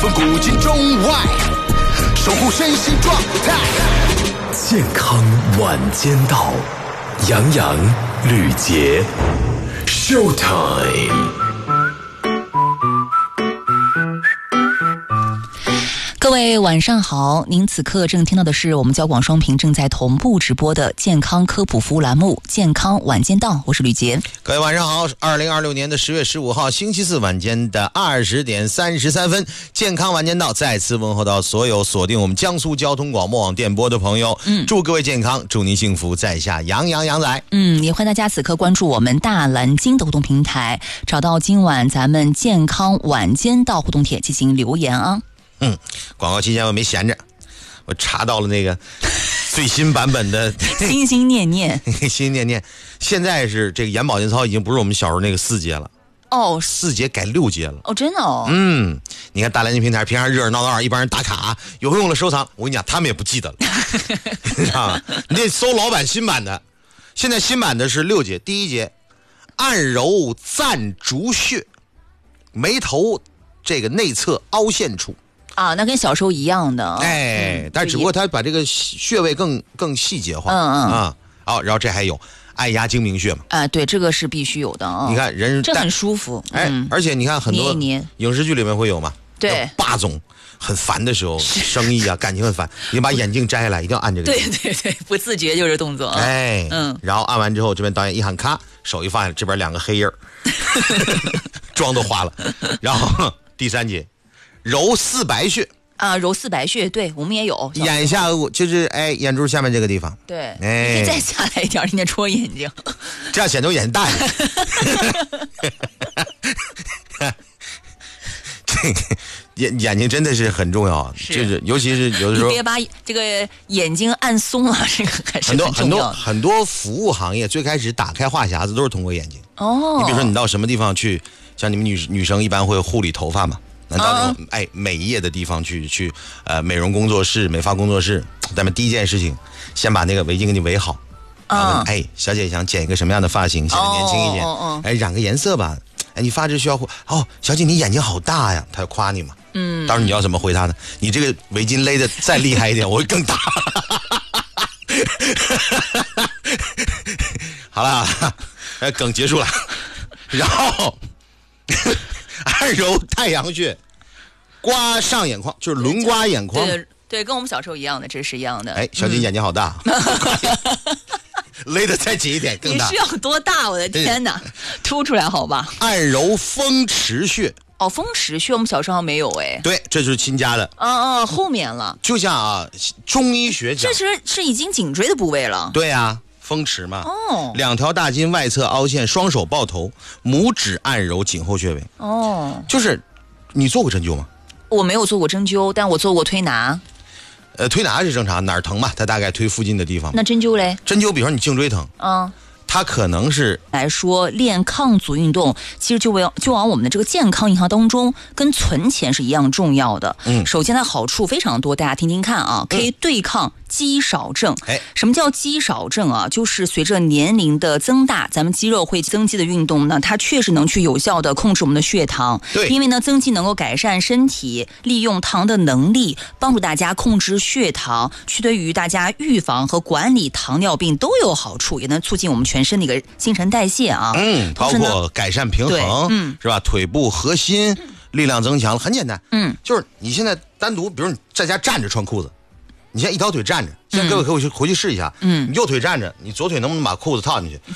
分古今中外，守护身心状态。 健康晚间到，杨洋、吕杰 ，Showtime。 各位晚上好，您此刻正听到的是我们交广双频正在同步直播的健康科普服务栏目《健康晚间到》，我是吕杰。 各位晚上好，2026年的10月15号星期四晚间的20点33分，健康晚间到再次问候到所有锁定我们江苏交通广播网电波的朋友，祝各位健康，祝您幸福，在下杨仔。也欢迎大家此刻关注我们大蓝鲸的互动平台，找到今晚咱们健康晚间到互动帖进行留言啊。广告期间我没闲着，我查到了那个最新版本的心心念念心心念念，现在是这个眼保健操已经不是我们小时候那个4节了哦，4节改6节了哦，真的哦。 你看大蓝鲸平台平常热热闹闹，一帮人打卡，有用了收藏，我跟你讲他们也不记得了你知道吗？你得搜老版新版的，现在新版的是6节，第1节按揉暂竹穴，眉头这个内侧凹陷处啊，那跟小时候一样的， 但只不过他把这个穴位更细节化，然后这还有按压睛明穴嘛， 对，这个是必须有的啊。 你看人这很舒服， 而且你看很多影视剧里面会有嘛， 对， 霸总很烦的时候，生意啊感情很烦，你把眼镜摘下来，一定要按这个， 对，不自觉就是动作， 然后按完之后，这边导演一喊咔，手一放下，这边2个黑印儿，妆都花了，然后第3节。揉四白穴啊，揉四白穴，对我们也有。 眼下就是眼珠下面这个地方， 对，你可以再下来一点，你得戳眼睛， 这样显得我眼睛大一点。眼睛真的是很重要，就是尤其是有的时候， 你别把这个眼睛按松了，这个还是很多服务行业最开始打开话匣子都是通过眼睛。你比如说你到什么地方去，像你们女生一般会护理头发嘛。那到这种美业的地方去美容工作室、美发工作室，咱们第一件事情，先把那个围巾给你围好，然后问小姐想剪一个什么样的发型，显得年轻一点，染个颜色吧，你发质需要小姐你眼睛好大呀，他要夸你嘛，到时候你要怎么回他呢？你这个围巾勒得再厉害一点，我会更大。好了，梗结束了，然后按揉太阳穴，刮上眼眶，就是轮刮眼眶。 对，跟我们小时候一样的，这是一样的。 小姐眼睛好大，勒得再紧一点更大。 你是要多大？我的天哪，凸出来好吧？ 按揉风池穴。 风池穴我们小时候没有对， 这就是新加的。 后面了。 就像中医学讲， 这是已经颈椎的部位了。 对啊。风池嘛，2条大筋外侧凹陷，双手抱头，拇指按揉颈后穴位。就是你做过针灸吗？ 我没有做过针灸，但我做过推拿。 推拿是正常，哪儿疼嘛，它大概推附近的地方。 那针灸嘞？ 针灸比如说你颈椎疼，它可能是来说练抗阻运动，其实就往我们的这个健康银行当中，跟存钱是一样重要的。首先它好处非常多，大家听听看啊，可以对抗肌少症。什么叫肌少症啊？就是随着年龄的增大，咱们肌肉会增肌的运动呢，它确实能去有效的控制我们的血糖。 对， 因为呢，增肌能够改善身体利用糖的能力，帮助大家控制血糖，对于大家预防和管理糖尿病都有好处，也能促进我们全身的一个新陈代谢啊。 包括改善平衡，是吧？腿部核心力量增强了，很简单。就是你现在单独，比如你在家站着穿裤子。你现在一条腿站着，现在各位可以回去试一下。你右腿站着，你左腿能不能把裤子套进去？